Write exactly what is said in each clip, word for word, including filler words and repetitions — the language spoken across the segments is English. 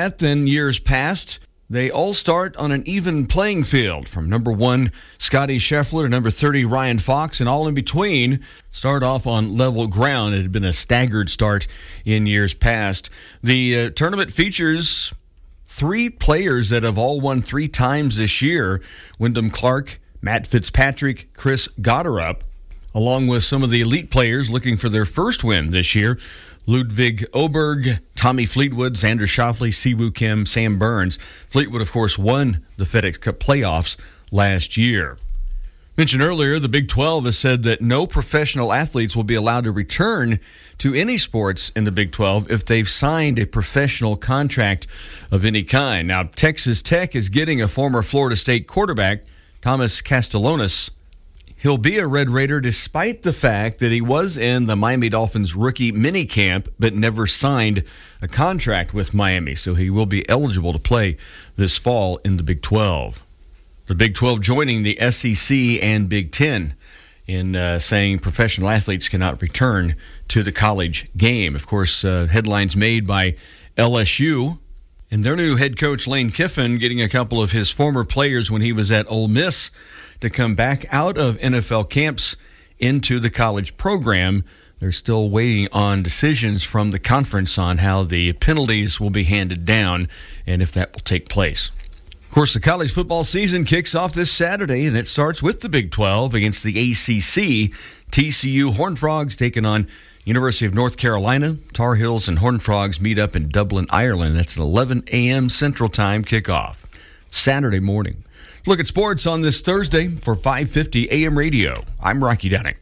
that than years past. They all start on an even playing field, from number one, Scotty Scheffler, to number thirty, Ryan Fox, and all in between start off on level ground. It had been a staggered start in years past. The uh, tournament features three players that have all won three times this year: Wyndham Clark, Matt Fitzpatrick, Chris Gotterup, along with some of the elite players looking for their first win this year: Ludwig Oberg, Tommy Fleetwood, Xander Schauffele, Siwoo Kim, Sam Burns. Fleetwood, of course, won the FedEx Cup playoffs last year. Mentioned earlier, the Big twelve has said that no professional athletes will be allowed to return to any sports in the Big twelve if they've signed a professional contract of any kind. Now, Texas Tech is getting a former Florida State quarterback, Thomas Castellanos. He'll be a Red Raider despite the fact that he was in the Miami Dolphins rookie minicamp but never signed a contract with Miami, so he will be eligible to play this fall in the Big twelve. The Big twelve joining the S E C and Big Ten in uh, saying professional athletes cannot return to the college game. Of course, uh, headlines made by L S U and their new head coach Lane Kiffin getting a couple of his former players when he was at Ole Miss to come back out of N F L camps into the college program. They're still waiting on decisions from the conference on how the penalties will be handed down and if that will take place. Of course, the college football season kicks off this Saturday, and it starts with the Big twelve against the A C C. T C U Horned Frogs taking on University of North Carolina. Tar Heels and Horned Frogs meet up in Dublin, Ireland. That's an eleven a.m. Central Time kickoff Saturday morning. Look at sports on this Thursday for five fifty A M Radio. I'm Rocky Dunning.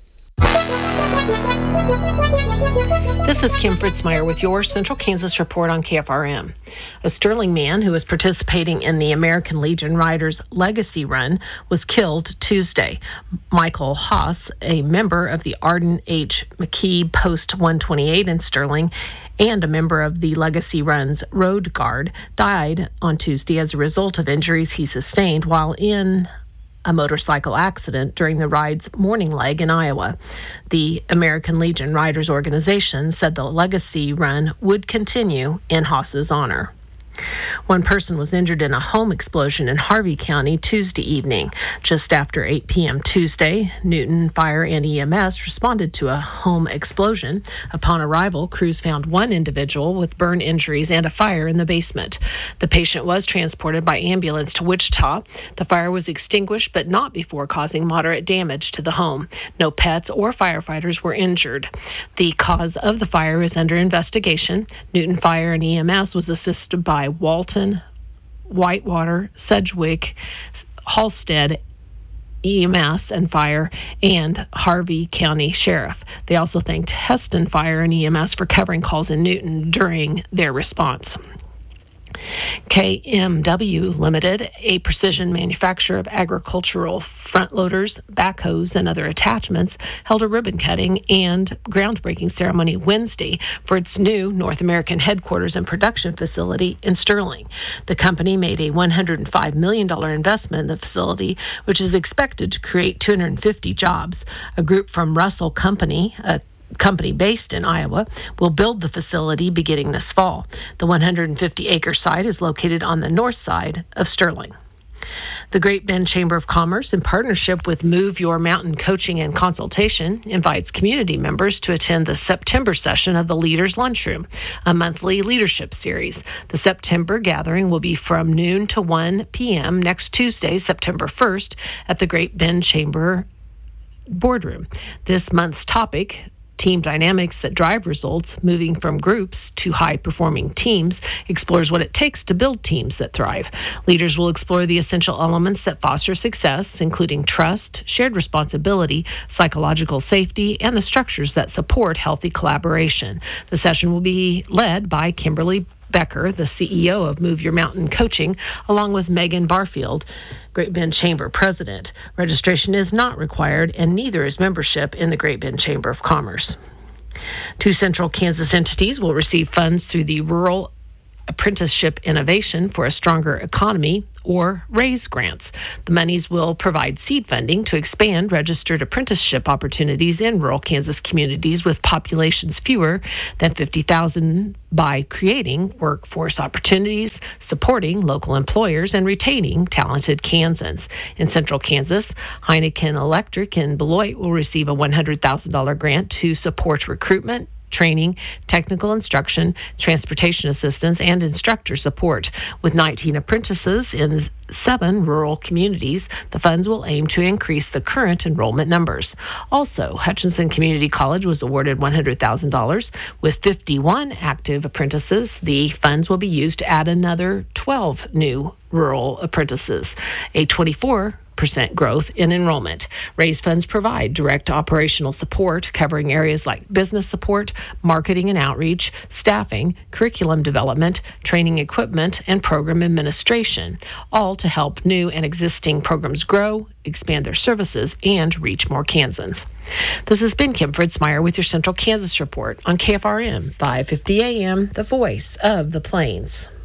This is Kim Fritzmeyer with your Central Kansas Report on K F R M. A Sterling man who was participating in the American Legion Riders Legacy Run was killed Tuesday. Michael Haas, a member of the Arden H. McKee Post one twenty-eight in Sterling, and a member of the Legacy Run's Road Guard, died on Tuesday as a result of injuries he sustained while in a motorcycle accident during the ride's morning leg in Iowa. The American Legion Riders Organization said the Legacy Run would continue in Haas's honor. One person was injured in a home explosion in Harvey County Tuesday evening. Just after eight p.m. Tuesday, Newton Fire and E M S responded to a home explosion. Upon arrival, crews found one individual with burn injuries and a fire in the basement. The patient was transported by ambulance to Wichita. The fire was extinguished, but not before causing moderate damage to the home. No pets or firefighters were injured. The cause of the fire is under investigation. Newton Fire and E M S was assisted by Walton, Whitewater, Sedgwick, Halstead, E M S and Fire, and Harvey County Sheriff. They also thanked Heston Fire and E M S for covering calls in Newton during their response. K M W Limited, a precision manufacturer of agricultural front loaders, backhoes, and other attachments, held a ribbon cutting and groundbreaking ceremony Wednesday for its new North American headquarters and production facility in Sterling. The company made a one hundred five million dollars investment in the facility, which is expected to create two hundred fifty jobs. A group from Russell Company, a company based in Iowa, will build the facility beginning this fall. The one hundred fifty acre site is located on the north side of Sterling. The Great Bend Chamber of Commerce, in partnership with Move Your Mountain Coaching and Consultation, invites community members to attend the September session of the Leaders Lunchroom, a monthly leadership series. The September gathering will be from noon to one p.m. next Tuesday, September first, at the Great Bend Chamber Boardroom. This month's topic, Team Dynamics that Drive Results, Moving from Groups to High-Performing Teams, explores what it takes to build teams that thrive. Leaders will explore the essential elements that foster success, including trust, shared responsibility, psychological safety, and the structures that support healthy collaboration. The session will be led by Kimberly Becker, the C E O of Move Your Mountain Coaching, along with Megan Barfield, Great Bend Chamber President. Registration is not required, and neither is membership in the Great Bend Chamber of Commerce. Two central Kansas entities will receive funds through the Rural apprenticeship innovation for a stronger economy, or RAISE grants. The monies will provide seed funding to expand registered apprenticeship opportunities in rural Kansas communities with populations fewer than fifty thousand by creating workforce opportunities, supporting local employers, and retaining talented Kansans. In Central Kansas, Heineken Electric in Beloit will receive a one hundred thousand dollars grant to support recruitment, training, technical instruction, transportation assistance, and instructor support. With nineteen apprentices in seven rural communities, the funds will aim to increase the current enrollment numbers. Also, Hutchinson Community College was awarded one hundred thousand dollars. With fifty-one active apprentices, the funds will be used to add another twelve new rural apprentices, a twenty-four percent growth in enrollment. RAISE funds provide direct operational support covering areas like business support, marketing and outreach, staffing, curriculum development, training equipment, and program administration, all to help new and existing programs grow, expand their services, and reach more Kansans. This has been Kim Fritzmeyer with your Central Kansas Report on K F R M five fifty A M, the voice of the Plains.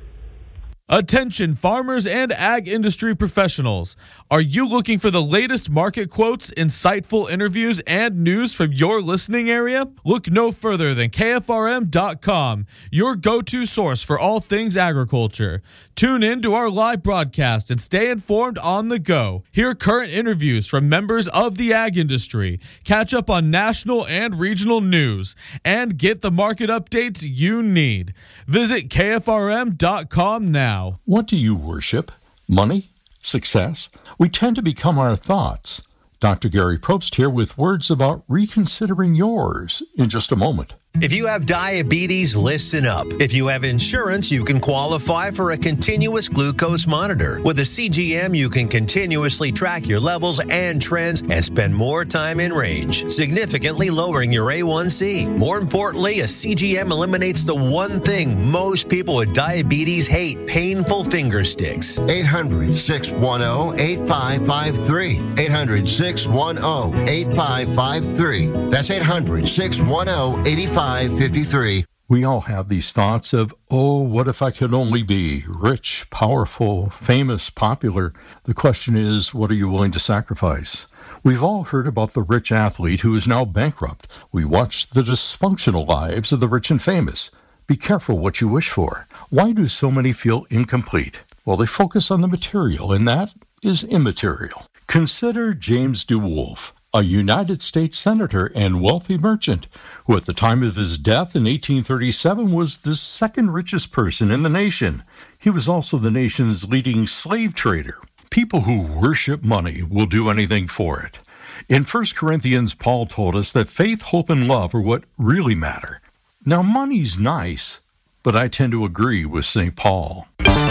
Attention farmers and ag industry professionals. Are you looking for the latest market quotes, insightful interviews, and news from your listening area? Look no further than K F R M dot com, your go-to source for all things agriculture. Tune in to our live broadcast and stay informed on the go. Hear current interviews from members of the ag industry, catch up on national and regional news, and get the market updates you need. Visit K F R M dot com now. What do you worship? Money? Success? We tend to become our thoughts. Doctor Gary Probst here with words about reconsidering yours in just a moment. If you have diabetes, listen up. If you have insurance, you can qualify for a continuous glucose monitor. With a C G M, you can continuously track your levels and trends and spend more time in range, significantly lowering your A one C. More importantly, a C G M eliminates the one thing most people with diabetes hate: painful finger sticks. eight hundred, six one zero, eight five five three. eight hundred, six one zero, eight five five three. That's eight hundred, six one zero, eight five five three. We all have these thoughts of, oh, what if I could only be rich, powerful, famous, popular? The question is, what are you willing to sacrifice? We've all heard about the rich athlete who is now bankrupt. We watch the dysfunctional lives of the rich and famous. Be careful what you wish for. Why do so many feel incomplete? Well, they focus on the material, and that is immaterial. Consider James DeWolf, a United States senator and wealthy merchant, who at the time of his death in eighteen thirty-seven was the second richest person in the nation. He was also the nation's leading slave trader. People who worship money will do anything for it. In First Corinthians, Paul told us that faith, hope, and love are what really matter. Now, money's nice, but I tend to agree with Saint Paul.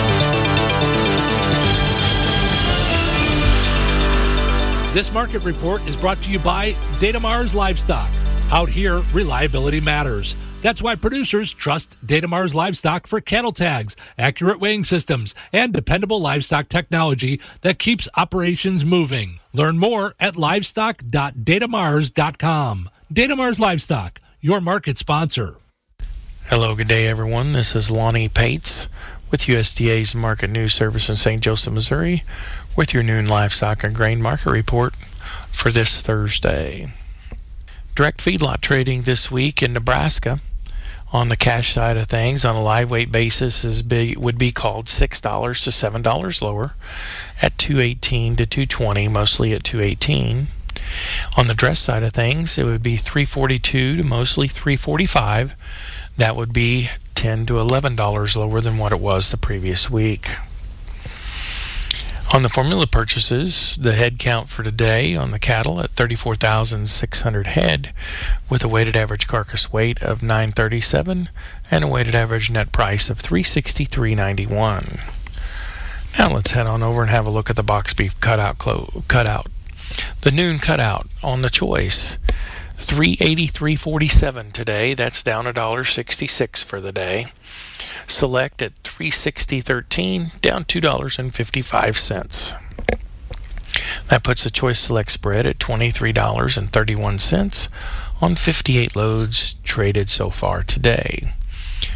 This market report is brought to you by Datamars Livestock. Out here, reliability matters. That's why producers trust Datamars Livestock for cattle tags, accurate weighing systems, and dependable livestock technology that keeps operations moving. Learn more at livestock dot datamars dot com. Datamars Livestock, your market sponsor. Hello, good day, everyone. This is Lonnie Pates with U S D A's Market News Service in Saint Joseph, Missouri, with your noon livestock and grain market report for this Thursday. Direct feedlot trading this week in Nebraska on the cash side of things on a live weight basis is be, would be called six dollars to seven dollars lower at two eighteen to two twenty, mostly at two eighteen. On the dress side of things, it would be three forty-two to mostly three forty-five. That would be ten to eleven dollars lower than what it was the previous week. On the formula purchases, the head count for today on the cattle at thirty-four thousand six hundred head, with a weighted average carcass weight of nine thirty-seven and a weighted average net price of three sixty-three ninety-one. Now let's head on over and have a look at the box beef cutout. Clo- cutout. The noon cutout on the choice, three eighty-three forty-seven today. That's down one dollar sixty-six for the day. Select at three sixty thirteen, down two dollars and fifty-five cents. That puts the choice select spread at twenty-three dollars and thirty-one cents on fifty-eight loads traded so far today.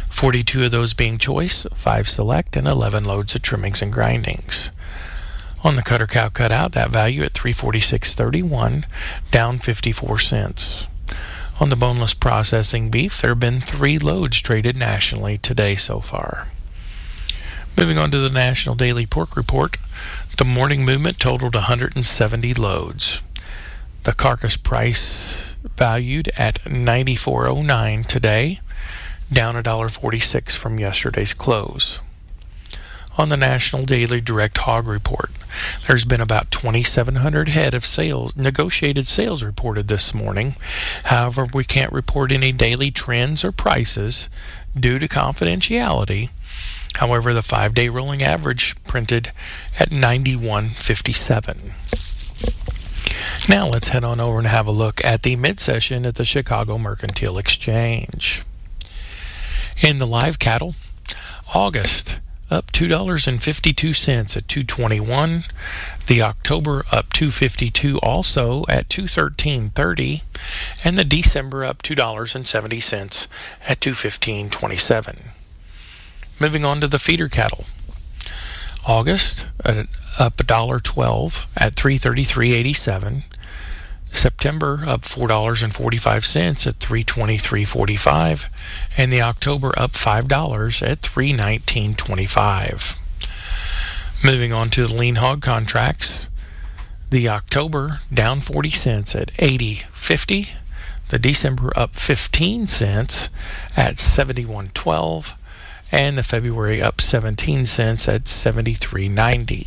forty-two of those being choice, five select, and eleven loads of trimmings and grindings. On the cutter cow cutout, that value at three forty-six thirty-one, down fifty-four cents. On the boneless processing beef, there have been three loads traded nationally today so far. Moving on to the National Daily Pork Report, the morning movement totaled one hundred seventy loads. The carcass price valued at ninety-four oh nine today, down one dollar forty-six from yesterday's close. On the National Daily Direct Hog Report, there's been about twenty-seven hundred head of sales, negotiated sales reported this morning. However, we can't report any daily trends or prices due to confidentiality. However, the five-day rolling average printed at ninety-one fifty-seven. Now let's head on over and have a look at the mid-session at the Chicago Mercantile Exchange. In the live cattle, August up two dollars and fifty-two cents at two twenty-one. The October up two fifty-two also at two thirteen thirty, and the December up two dollars and seventy cents at two fifteen twenty-seven. Moving on to the feeder cattle. August uh, up one dollar twelve at three thirty-three eighty-seven. September up four dollars and forty-five cents at three twenty-three forty-five, and the October up five dollars at three nineteen twenty-five. Moving on to the lean hog contracts, the October down forty cents at eighty fifty, the December up fifteen cents at seventy-one twelve, and the February up seventeen cents at seventy-three ninety.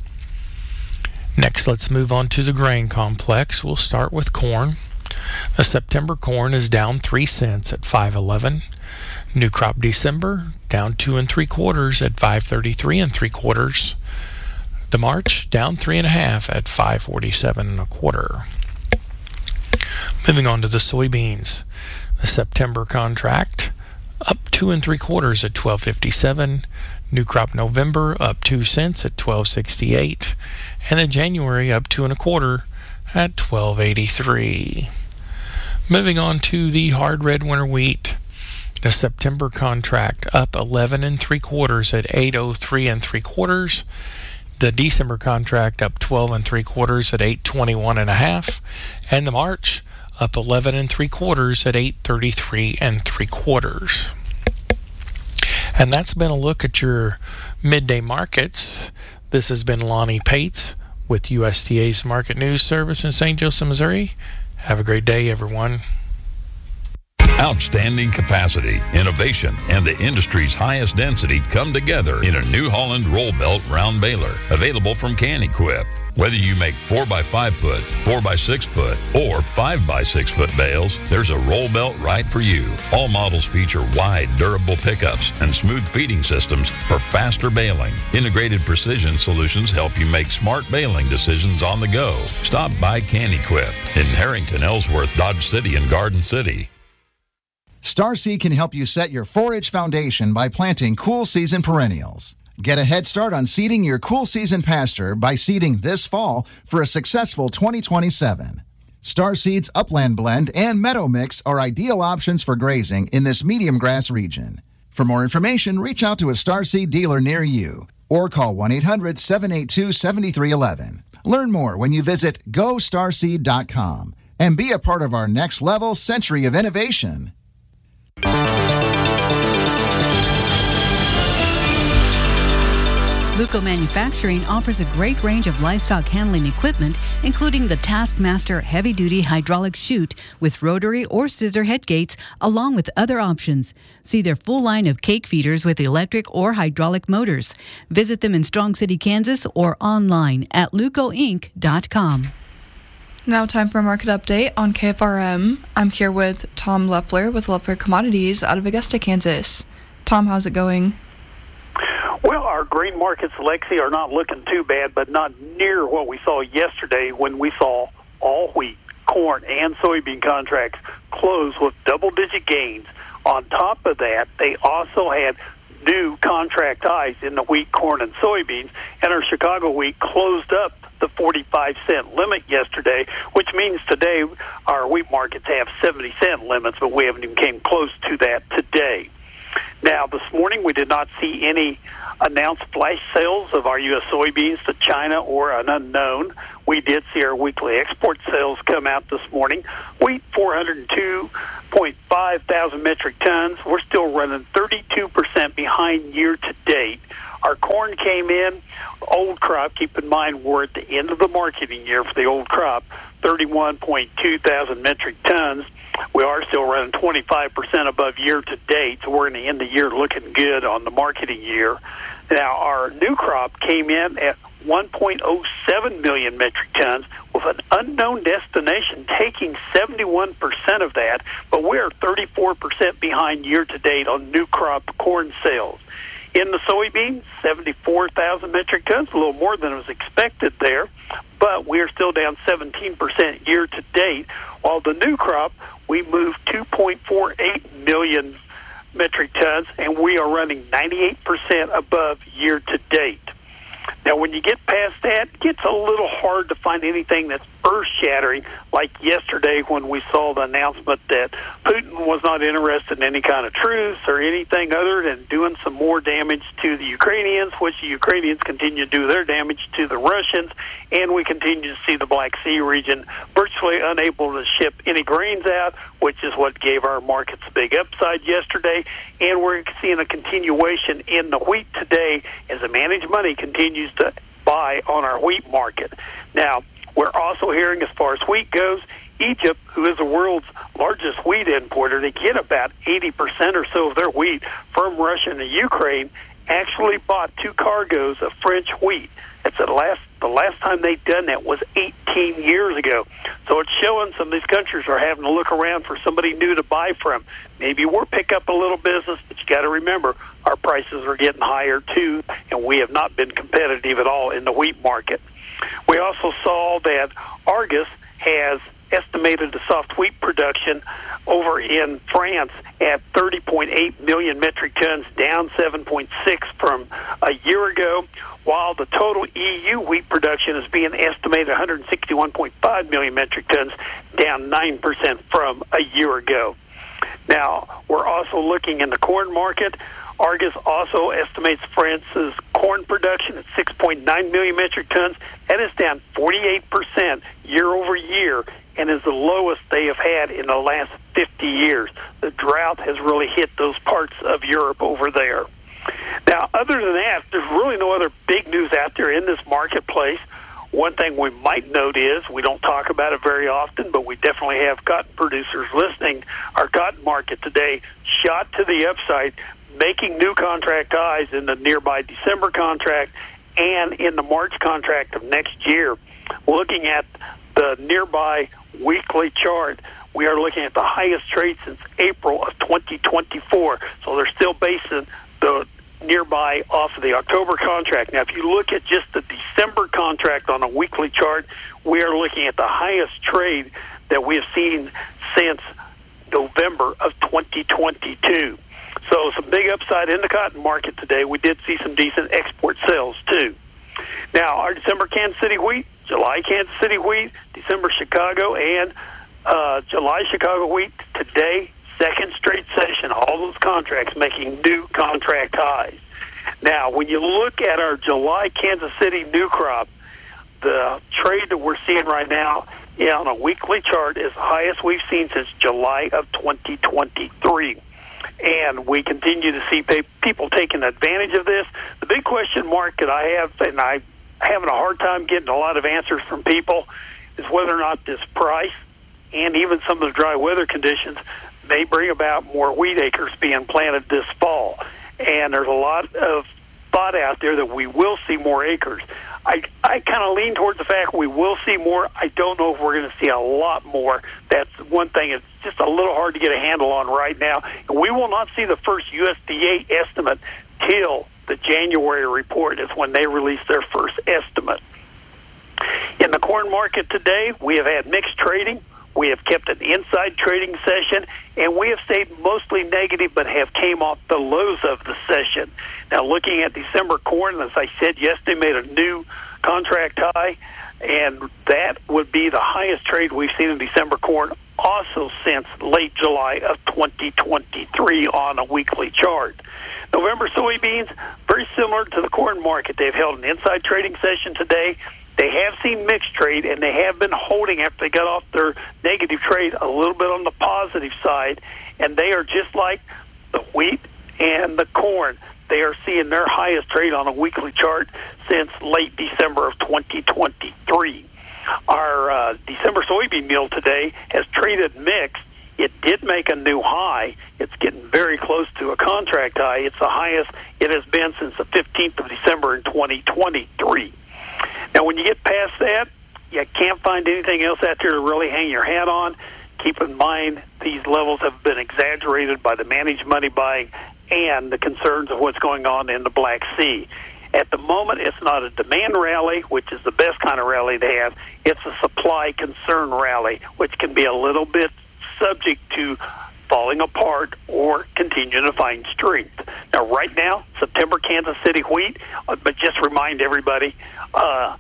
Next, let's move on to the grain complex. We'll start with corn. The September corn is down three cents at five eleven. New crop December down two and three quarters at five thirty-three and three quarters. The March down three and a half at five forty-seven and a quarter. Moving on to the soybeans. The September contract up two and three quarters at twelve fifty-seven. New crop November up two cents at twelve sixty-eight, and the January up two and a quarter at twelve eighty-three. Moving on to the hard red winter wheat, the September contract up eleven and three quarters at eight oh three and three quarters. The December contract up twelve and three quarters at eight twenty-one and a half, and the March up eleven and three quarters at eight thirty-three and three quarters. And that's been a look at your midday markets. This has been Lonnie Pates with U S D A's Market News Service in Saint Joseph, Missouri. Have a great day, everyone. Outstanding capacity, innovation, and the industry's highest density come together in a New Holland roll belt round baler, available from Can-Equip. Whether you make four by five foot, four by six foot, or five by six foot bales, there's a roll belt right for you. All models feature wide, durable pickups and smooth feeding systems for faster baling. Integrated precision solutions help you make smart baling decisions on the go. Stop by Can-Equip in Harrington, Ellsworth, Dodge City, and Garden City. Starseed can help you set your forage foundation by planting cool season perennials. Get a head start on seeding your cool season pasture by seeding this fall for a successful twenty twenty-seven. Starseed's Upland Blend and Meadow Mix are ideal options for grazing in this medium grass region. For more information, reach out to a Starseed dealer near you or call one eight hundred seven eight two seven three one one. Learn more when you visit go starseed dot com and be a part of our next level century of innovation. Luco Manufacturing offers a great range of livestock handling equipment, including the Taskmaster heavy-duty hydraulic chute with rotary or scissor head gates, along with other options. See their full line of cake feeders with electric or hydraulic motors. Visit them in Strong City, Kansas, or online at luco inc dot com. Now time for a market update on K F R M. I'm here with Tom Leffler with Leffler Commodities out of Augusta, Kansas. Tom, how's it going? Well, our grain markets, Lexi, are not looking too bad, but not near what we saw yesterday when we saw all wheat, corn, and soybean contracts close with double-digit gains. On top of that, they also had new contract highs in the wheat, corn, and soybeans, and our Chicago wheat closed up the forty-five cent limit yesterday, which means today our wheat markets have seventy cent limits, but we haven't even came close to that today. Now, this morning we did not see any announced flash sales of our U S soybeans to China or an unknown. We did see our weekly export sales come out this morning. Wheat, four hundred two point five thousand metric tons. We're still running thirty-two percent behind year to date. Our corn came in, old crop, keep in mind we're at the end of the marketing year for the old crop, thirty-one point two thousand metric tons. We are still running twenty-five percent above year to date, so we're going to end the year looking good on the marketing year. Now, our new crop came in at one point oh seven million metric tons with an unknown destination taking seventy-one percent of that, but we're thirty-four percent behind year to date on new crop corn sales. In the soybeans, seventy-four thousand metric tons, a little more than was expected there, but we're still down seventeen percent year to date. While the new crop, we moved two point four eight million metric tons, and we are running ninety-eight percent above year to date. Now, when you get past that, it gets a little hard to find anything that's earth-shattering, like yesterday when we saw the announcement that Putin was not interested in any kind of truce or anything other than doing some more damage to the Ukrainians, which the Ukrainians continue to do their damage to the Russians, and we continue to see the Black Sea region virtually unable to ship any grains out, which is what gave our markets a big upside yesterday. And we're seeing a continuation in the wheat today as the managed money continues to buy on our wheat market. Now, we're also hearing, as far as wheat goes, Egypt, who is the world's largest wheat importer, they get about eighty percent or so of their wheat from Russia and the Ukraine, actually bought two cargoes of French wheat. It's the last the last time they'd done that was eighteen years ago. So it's showing some of these countries are having to look around for somebody new to buy from. Maybe we'll pick up a little business, but you got to remember our prices are getting higher too, and we have not been competitive at all in the wheat market. We also saw that Argus has estimated the soft wheat production over in France at thirty point eight million metric tons, down seven point six from a year ago, while the total E U wheat production is being estimated at one hundred sixty-one point five million metric tons, down nine percent from a year ago. Now, we're also looking in the corn market. Argus also estimates France's corn production at six point nine million metric tons. That is down forty-eight percent year over year and is the lowest they have had in the last fifty years. The drought has really hit those parts of Europe over there. Now, other than that, there's really no other big news out there in this marketplace. One thing we might note is, we don't talk about it very often, but we definitely have cotton producers listening. Our cotton market today shot to the upside, making new contract highs in the nearby December contract and in the March contract of next year. Looking at the nearby weekly chart, we are looking at the highest trade since April of twenty twenty-four. So they're still basing the nearby off of the October contract. Now, if you look at just the December contract on a weekly chart, we are looking at the highest trade that we have seen since November of twenty twenty-two. So some big upside in the cotton market today. We did see some decent export sales, too. Now, our December Kansas City wheat, July Kansas City wheat, December Chicago, and uh, July Chicago wheat today, second straight session, all those contracts making new contract highs. Now, when you look at our July Kansas City new crop, the trade that we're seeing right now yeah, on a weekly chart is the highest we've seen since July of twenty twenty-three. And we continue to see people taking advantage of this. The big question mark that I have, and I'm having a hard time getting a lot of answers from people, is whether or not this price and even some of the dry weather conditions may bring about more wheat acres being planted this fall. And there's a lot of thought out there that we will see more acres. I, I kind of lean towards the fact we will see more. I don't know if we're going to see a lot more. That's one thing it's just a little hard to get a handle on right now. And we will not see the first U S D A estimate till the January report is when they release their first estimate. In the corn market today, we have had mixed trading. We have kept an inside trading session, and we have stayed mostly negative but have came off the lows of the session. Now, looking at December corn, as I said yesterday, made a new contract high, and that would be the highest trade we've seen in December corn also since late July of twenty twenty-three on a weekly chart. November soybeans, very similar to the corn market. They've held an inside trading session today. They have seen mixed trade, and they have been holding after they got off their negative trade a little bit on the positive side, and they are just like the wheat and the corn. They are seeing their highest trade on a weekly chart since late December of twenty twenty-three. Our uh, December soybean meal today has traded mixed. It did make a new high. It's getting very close to a contract high. It's the highest it has been since the fifteenth of December in twenty twenty-three. Now, when you get past that, you can't find anything else out there to really hang your hat on. Keep in mind, these levels have been exaggerated by the managed money buying and the concerns of what's going on in the Black Sea. At the moment, it's not a demand rally, which is the best kind of rally to have. It's a supply concern rally, which can be a little bit subject to falling apart or continuing to find strength. Now, right now, September Kansas City wheat, uh, but just remind everybody, uh,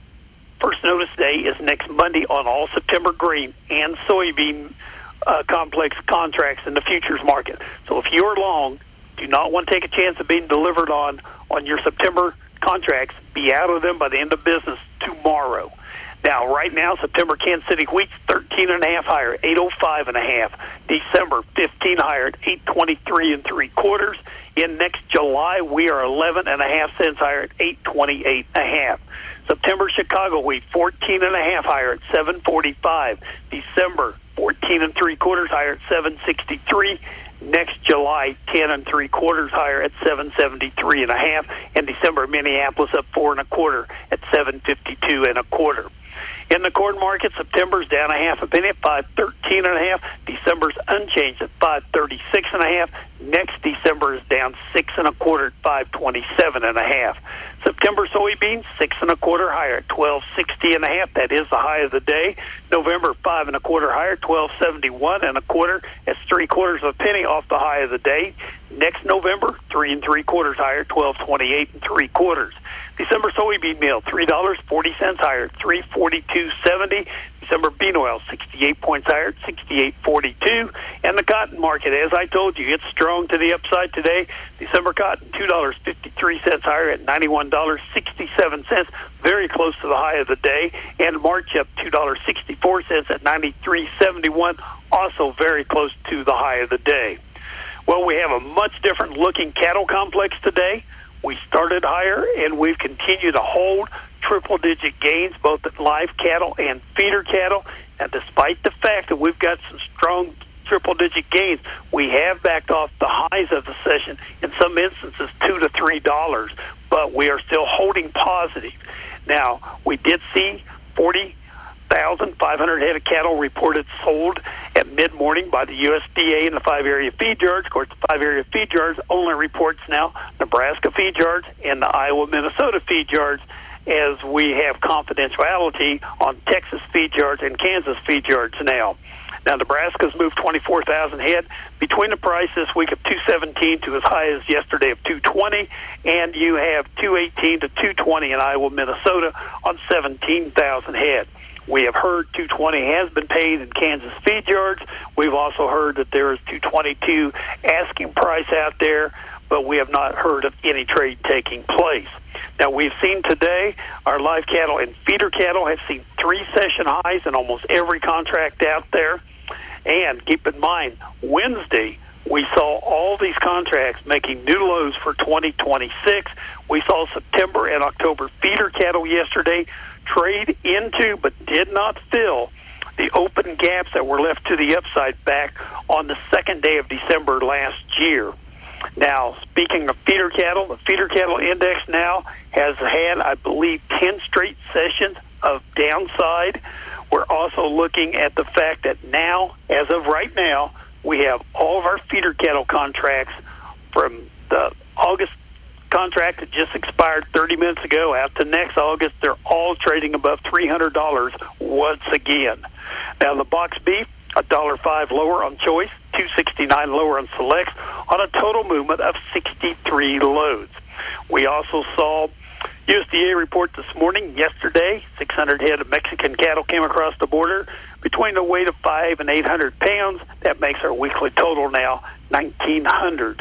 first notice day is next Monday on all September grain and soybean uh, complex contracts in the futures market. So if you're long, do not want to take a chance of being delivered on on your September contracts. Be out of them by the end of business tomorrow. Now, right now, September Kansas City wheat's thirteen and a half higher, eight oh five and a half. December, fifteen higher at eight twenty-three and three quarters. In next July, we are eleven and a half cents higher at eight twenty-eight and a half. September Chicago wheat, fourteen and a half higher at seven forty-five. December, fourteen and three quarters higher at seven sixty-three. Next July, ten and three quarters higher at seven seventy-three and a half. And December, Minneapolis up four and a quarter at seven fifty-two and a quarter. In the corn market, September's down a half a penny at five thirteen and a half. December's unchanged at five thirty-six and a half. Next December is down six and a quarter at five twenty-seven and a half. September soybeans six and a quarter higher at twelve sixty and a half. That is the high of the day. November five and a quarter higher, twelve seventy-one and a quarter. That's three quarters of a penny off the high of the day. Next November, three and three quarters higher, twelve twenty-eight and three quarters. December soybean meal, three dollars and forty cents higher, three forty-two seventy. December bean oil, sixty-eight points higher, sixty-eight forty-two. And the cotton market, as I told you, it's strong to the upside today. December cotton, two dollars and fifty-three cents higher at ninety-one dollars and sixty-seven cents, very close to the high of the day. And March up two dollars and sixty-four cents at ninety-three seventy-one, also very close to the high of the day. Well, we have a much different looking cattle complex today. We started higher, and we've continued to hold triple-digit gains, both at live cattle and feeder cattle. And despite the fact that we've got some strong triple-digit gains, we have backed off the highs of the session, in some instances two to three dollars. But we are still holding positive. Now, we did see forty thousand five hundred head of cattle reported sold at mid-morning by the U S D A in the five-area feed yards. Of course, the five-area feed yards only reports now Nebraska feed yards and the Iowa, Minnesota feed yards, as we have confidentiality on Texas feed yards and Kansas feed yards now. Now, Nebraska's moved twenty-four thousand head between the price this week of two seventeen to as high as yesterday of two twenty, and you have two eighteen to two twenty in Iowa, Minnesota on seventeen thousand head. We have heard two twenty has been paid in Kansas feed yards. We've also heard that there is two twenty-two asking price out there, but we have not heard of any trade taking place. Now, we've seen today our live cattle and feeder cattle have seen three session highs in almost every contract out there. And keep in mind, Wednesday, we saw all these contracts making new lows for twenty twenty-six. We saw September and October feeder cattle yesterday trade into but did not fill the open gaps that were left to the upside back on the second day of December last year. Now, speaking of feeder cattle, the feeder cattle index now has had, I believe, ten straight sessions of downside. We're also looking at the fact that now, as of right now, we have all of our feeder cattle contracts from the August contract that just expired thirty minutes ago out to next August. They're all trading above three hundred dollars once again. Now, the box beef, one dollar and five cents lower on choice, two sixty-nine lower on selects, on a total movement of sixty-three loads. We also saw U S D A report this morning. Yesterday, six hundred head of Mexican cattle came across the border between the weight of five and eight hundred pounds. That makes our weekly total now nineteen hundred.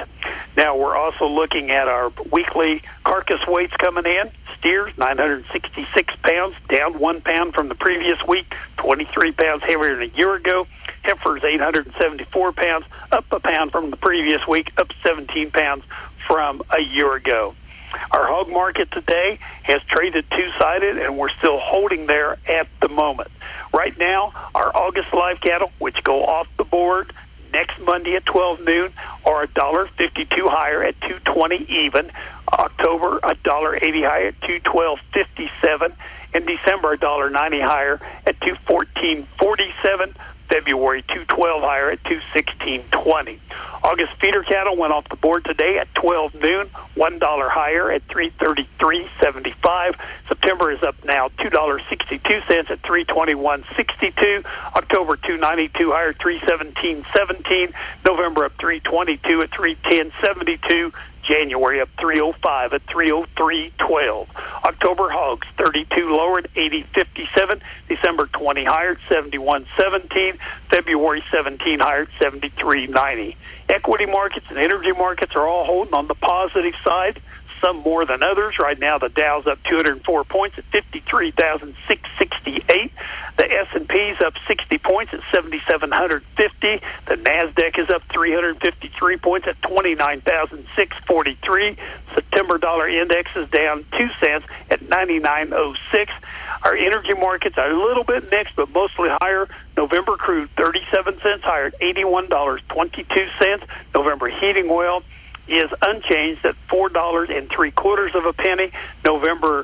Now, we're also looking at our weekly carcass weights coming in. Steers, nine hundred sixty-six pounds, down one pound from the previous week, twenty-three pounds heavier than a year ago. Heifers, eight hundred seventy-four pounds, up a pound from the previous week, up seventeen pounds from a year ago. Our hog market today has traded two-sided, and we're still holding there at the moment. Right now, our August live cattle, which go off the board next Monday at twelve noon, are one dollar fifty-two higher at two twenty even. October, one dollar eighty higher at two twelve fifty-seven. In December, one dollar ninety higher at two fourteen forty-seven. February, two twelve higher at two sixteen twenty. August feeder cattle went off the board today at twelve noon, one dollar higher at three thirty-three seventy-five. September is up now two dollars and sixty-two cents at three twenty-one sixty-two. October, two ninety-two higher, three seventeen seventeen. November up three twenty-two at three ten seventy-two. January up three oh five at three oh three twelve. October hogs thirty-two lower at eighty fifty-seven. December twenty higher at seventy-one seventeen. February seventeen higher at seventy-three ninety. Equity markets and energy markets are all holding on the positive side, some more than others. Right now, the Dow's up two hundred four points at fifty-three thousand six hundred sixty-eight. The S and P's up sixty points at seven thousand seven hundred fifty. The NASDAQ is up three hundred fifty-three points at twenty-nine thousand six hundred forty-three. September dollar index is down two cents at ninety-nine oh six. Our energy markets are a little bit mixed, but mostly higher. November crude, thirty-seven cents higher at eighty-one dollars and twenty-two cents. November heating oil is unchanged at four dollars and three quarters of a penny. November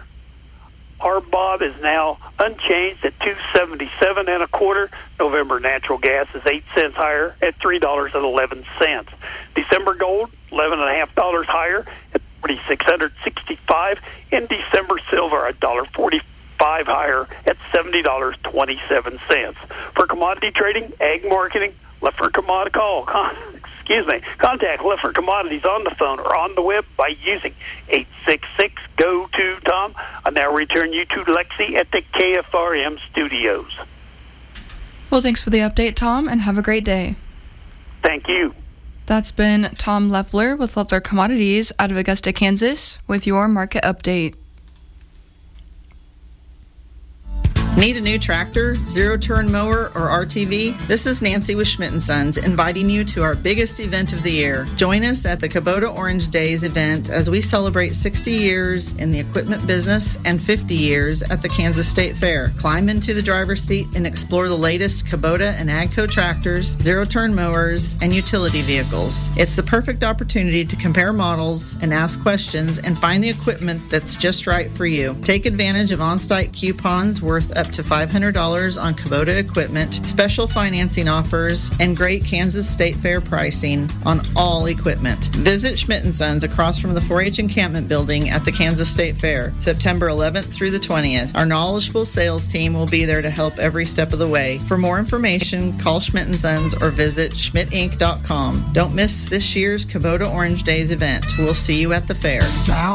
R B O B is now unchanged at two seventy-seven and a quarter. November natural gas is eight cents higher at three dollars and eleven cents. December gold, eleven and a half dollars higher at forty-six hundred sixty-five. In December silver, a dollar forty-five higher at seventy dollars and twenty-seven cents. For commodity trading, ag marketing, Leffler Commodity call. Con- excuse me. Contact Leffler Commodities on the phone or on the web by using eight six six G O two Tom. I now return you to Lexi at the K F R M studios. Well, thanks for the update, Tom, and have a great day. Thank you. That's been Tom Leffler with Leffler Commodities out of Augusta, Kansas, with your market update. Need a new tractor, zero-turn mower, or R T V? This is Nancy with Schmidt and Sons inviting you to our biggest event of the year. Join us at the Kubota Orange Days event as we celebrate sixty years in the equipment business and fifty years at the Kansas State Fair. Climb into the driver's seat and explore the latest Kubota and AGCO tractors, zero-turn mowers, and utility vehicles. It's the perfect opportunity to compare models and ask questions and find the equipment that's just right for you. Take advantage of on-site coupons worth up to five hundred dollars on Kubota equipment, special financing offers, and great Kansas State Fair pricing on all equipment. Visit Schmidt and Sons across from the four H encampment building at the Kansas State Fair, September eleventh through the twentieth. Our knowledgeable sales team will be there to help every step of the way. For more information, call Schmidt and Sons or visit schmidt inc dot com. Don't miss this year's Kubota Orange Days event. We'll see you at the fair. Dial